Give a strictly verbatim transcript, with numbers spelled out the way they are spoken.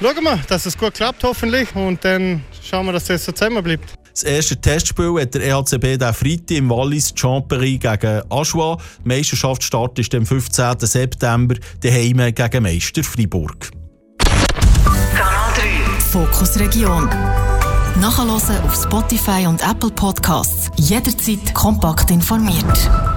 schauen wir, dass es gut klappt hoffentlich und dann schauen wir, dass es so zusammenbleibt. Das erste Testspiel hat der E H C B den Freitag im Wallis Champery gegen Aschua. Die Meisterschaftsstart ist am fünfzehnten September daheim gegen Meister Freiburg. Kanal drei. Fokus Region. Nachhören auf Spotify und Apple Podcasts. Jederzeit kompakt informiert.